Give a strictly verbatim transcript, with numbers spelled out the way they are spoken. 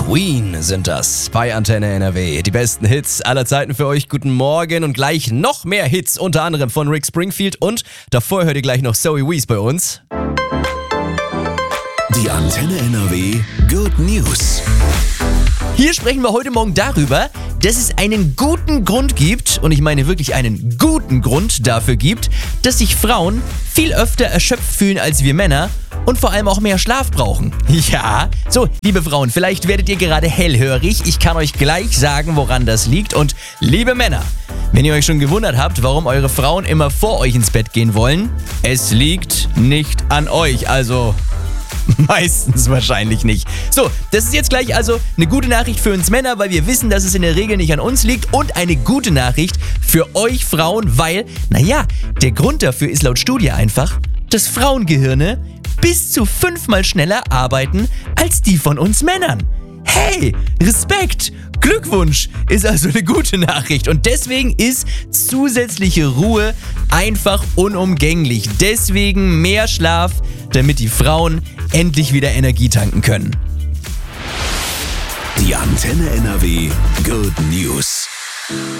Queen sind das bei Antenne N R W. Die besten Hits aller Zeiten für euch. Guten Morgen und gleich noch mehr Hits, unter anderem von Rick Springfield. Und davor hört ihr gleich noch Zoe Wees bei uns. Die Antenne N R W Good News. Hier sprechen wir heute Morgen darüber, dass es einen guten Grund gibt, und ich meine wirklich einen guten Grund dafür gibt, dass sich Frauen viel öfter erschöpft fühlen als wir Männer und vor allem auch mehr Schlaf brauchen. Ja, so, liebe Frauen, vielleicht werdet ihr gerade hellhörig. Ich kann euch gleich sagen, woran das liegt. Und liebe Männer, wenn ihr euch schon gewundert habt, warum eure Frauen immer vor euch ins Bett gehen wollen, es liegt nicht an euch, also meistens wahrscheinlich nicht. So, das ist jetzt gleich also eine gute Nachricht für uns Männer, weil wir wissen, dass es in der Regel nicht an uns liegt, und eine gute Nachricht für euch Frauen, weil, naja, der Grund dafür ist laut Studie einfach, dass Frauengehirne bis zu fünfmal schneller arbeiten als die von uns Männern. Hey, Respekt, Glückwunsch ist also eine gute Nachricht, und deswegen ist zusätzliche Ruhe einfach unumgänglich. Deswegen mehr Schlaf, damit die Frauen endlich wieder Energie tanken können. Die Antenne N R W Good News.